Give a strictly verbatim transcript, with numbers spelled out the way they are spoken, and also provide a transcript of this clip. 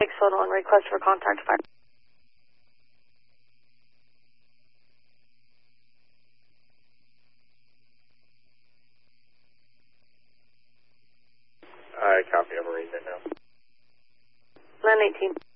photo and request for contact fire. I copy. I'm reading it now. nine eighteen.